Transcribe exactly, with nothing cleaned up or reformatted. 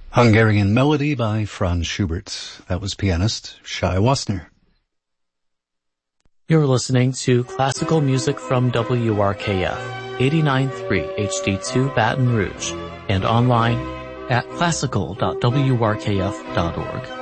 Hungarian Melody by Franz Schubert. That was pianist Shai Wasner. You're listening to classical music from W R K F, eighty-nine point three H D two Baton Rouge, and online at classical dot w r k f dot org.